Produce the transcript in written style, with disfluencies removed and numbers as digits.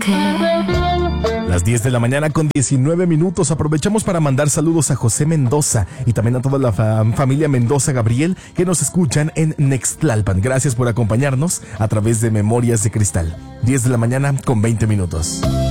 Las 10 de la mañana con 19 minutos. Aprovechamos para mandar saludos a José Mendoza y también a toda la familia Mendoza Gabriel que nos escuchan en Nextlalpan. Gracias por acompañarnos a través de Memorias de Cristal. 10 de la mañana con 20 minutos.